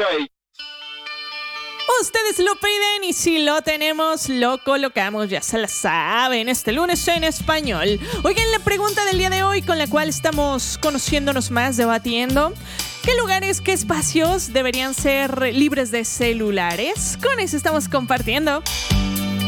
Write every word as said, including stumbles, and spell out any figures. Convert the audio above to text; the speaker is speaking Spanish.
Ustedes lo piden y si lo tenemos, lo colocamos, ya se la saben, este lunes en español. Oigan, la pregunta del día de hoy con la cual estamos conociéndonos más, debatiendo: ¿qué lugares, qué espacios deberían ser libres de celulares? Con eso estamos compartiendo.